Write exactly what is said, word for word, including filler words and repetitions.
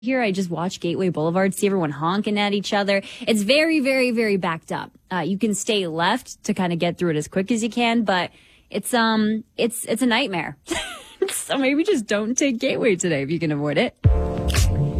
Here, I just watch Gateway Boulevard, see everyone honking at each other. It's very, very, very backed up. Uh, you can stay left to kind of get through it as quick as you can, but it's um, it's it's a nightmare. So maybe just don't take Gateway today if you can avoid it.